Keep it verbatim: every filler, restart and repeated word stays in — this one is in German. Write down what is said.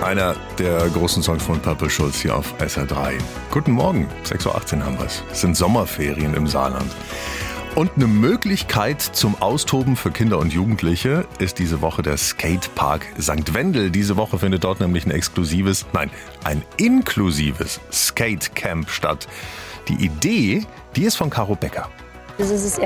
Einer der großen Songs von Purple Schulz hier auf S R drei. Guten Morgen, sechs Uhr achtzehn haben wir es. Es sind Sommerferien im Saarland. Und eine Möglichkeit zum Austoben für Kinder und Jugendliche ist diese Woche der Skatepark Sankt Wendel. Diese Woche findet dort nämlich ein exklusives, nein, ein inklusives Skatecamp statt. Die Idee, die ist von Caro Becker. Das ist das